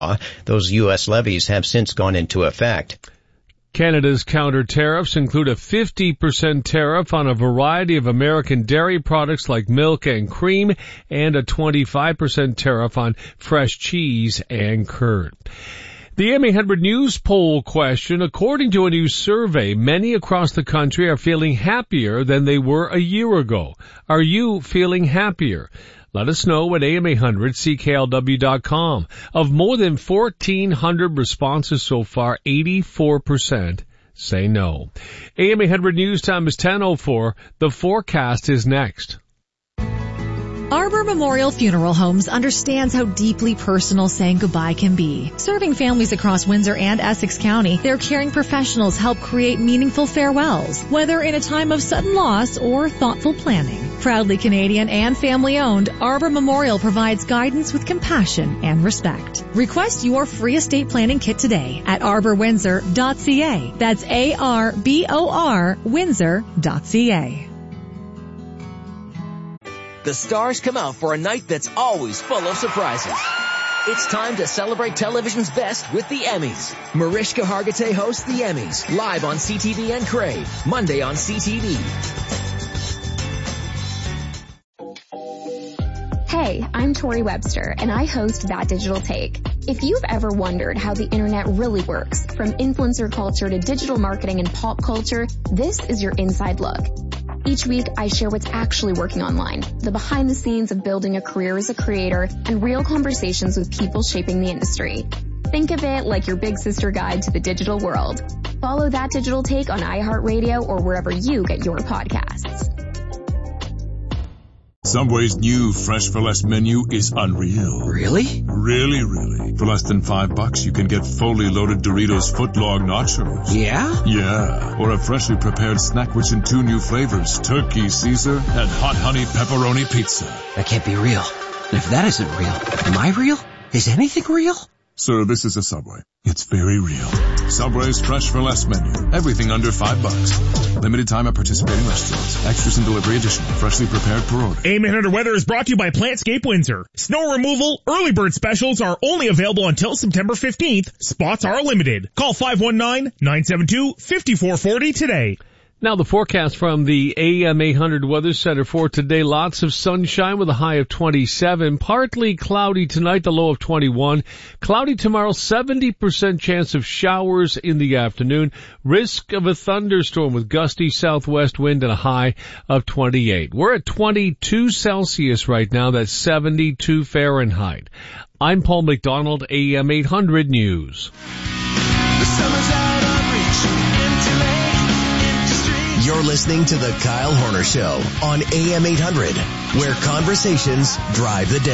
Those U.S. levies have since gone into effect. Canada's counter tariffs include a 50% tariff on a variety of American dairy products like milk and cream, and a 25% tariff on fresh cheese and curd. The AM800 News poll question: according to a new survey, many across the country are feeling happier than they were a year ago. Are you feeling happier? Let us know at am800cklw.com. Of more than 1,400 responses so far, 84% say no. AM800 News time is 10:04. The forecast is next. Arbor Memorial Funeral Homes understands how deeply personal saying goodbye can be. Serving families across Windsor and Essex County, their caring professionals help create meaningful farewells, whether in a time of sudden loss or thoughtful planning. Proudly Canadian and family-owned, Arbor Memorial provides guidance with compassion and respect. Request your free estate planning kit today at arborwindsor.ca. That's ARBOR Windsor.ca. The stars come out for a night that's always full of surprises. It's time to celebrate television's best with the Emmys. Mariska Hargitay hosts the Emmys, live on CTV and Crave, Monday on CTV. Hey, I'm Tori Webster, and I host That Digital Take. If you've ever wondered how the internet really works, from influencer culture to digital marketing and pop culture, this is your inside look. Each week, I share what's actually working online, the behind the scenes of building a career as a creator, and real conversations with people shaping the industry. Think of it like your big sister guide to the digital world. Follow That Digital Take on iHeartRadio or wherever you get your podcasts. Subway's new Fresh for Less menu is unreal. Really? Really. For less than $5, you can get fully loaded Doritos footlong nachos. Yeah? Yeah. Or a freshly prepared snack rich in 2 new flavors, Turkey Caesar and Hot Honey Pepperoni Pizza. That can't be real. And if that isn't real, am I real? Is anything real? Sir, this is a Subway. It's very real. Subway's Fresh for Less menu. Everything under $5. Limited time at participating restaurants. Extras and delivery additional. Freshly prepared per order. AM800 Weather is brought to you by Plantscape Windsor. Snow removal early bird specials are only available until September 15th. Spots are limited. Call 519-972-5440 today. Now the forecast from the AM800 Weather Center for today. Lots of sunshine with a high of 27. Partly cloudy tonight, the low of 21. Cloudy tomorrow, 70% chance of showers in the afternoon. Risk of a thunderstorm with gusty southwest wind and a high of 28. We're at 22 Celsius right now. That's 72 Fahrenheit. I'm Paul McDonald, AM800 News. The summer's out of reach, empty lake. You're listening to The Kyle Horner Show on AM800, where conversations drive the day.